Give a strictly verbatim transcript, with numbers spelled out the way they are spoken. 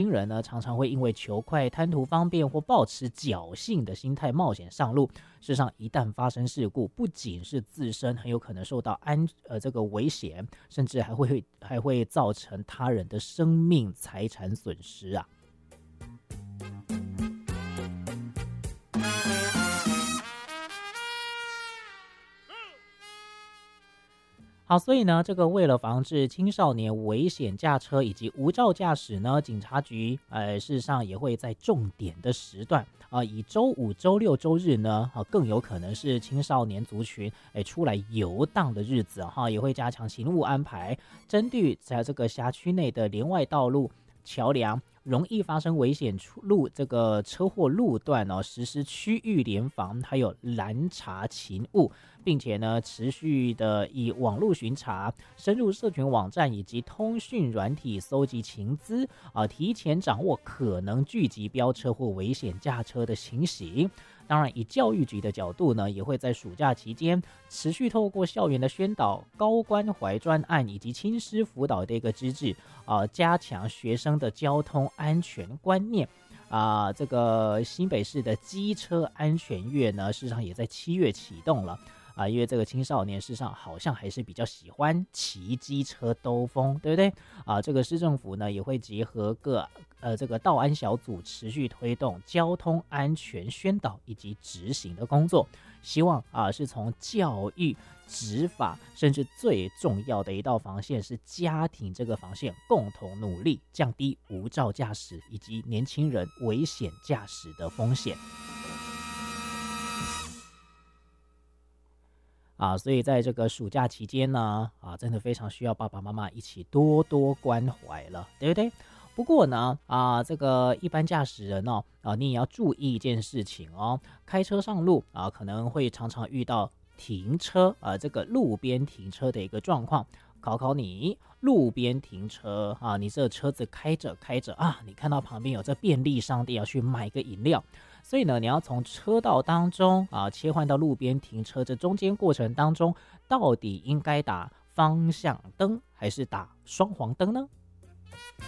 人呢，常常会因为求快、贪图方便或抱持侥幸的心态冒险上路。事实上，一旦发生事故，不仅是自身很有可能受到安呃这个危险，甚至还会还会造成他人的生命财产损失啊。好，所以呢，这个为了防止青少年危险驾车以及无照驾驶呢，警察局呃事实上也会在重点的时段啊、呃，以周五、周六、周日呢，啊更有可能是青少年族群哎出来游荡的日子哈、啊，也会加强勤务安排，针对在这个辖区内的连外道路、桥梁容易发生危险路这个车祸路段哦，实施区域联防，还有拦查勤务，并且呢，持续的以网络巡查、深入社群网站以及通讯软体搜集情资啊、呃，提前掌握可能聚集飙车或危险驾车的情形。当然，以教育局的角度呢，也会在暑假期间持续透过校园的宣导、高关怀专案以及亲师辅导的一个机制啊、呃，加强学生的交通安全观念。啊、呃，这个新北市的机车安全月呢，事实上也在七月启动了。啊，因为这个青少年事实上好像还是比较喜欢骑机车兜风，对不对？啊，这个市政府呢也会结合各呃这个道安小组，持续推动交通安全宣导以及执行的工作，希望啊是从教育、执法，甚至最重要的一道防线是家庭这个防线，共同努力降低无照驾驶以及年轻人危险驾驶的风险。啊，所以在这个暑假期间呢，啊，真的非常需要爸爸妈妈一起多多关怀了，对不对？不过呢，啊，这个一般驾驶人哦，啊，你也要注意一件事情哦，开车上路啊，可能会常常遇到停车啊，这个路边停车的一个状况。考考你，路边停车啊，你这车子开着开着啊，你看到旁边有这便利商店，要去买个饮料。所以呢，你要从车道当中啊切换到路边停车，这中间过程当中，到底应该打方向灯还是打双黄灯呢？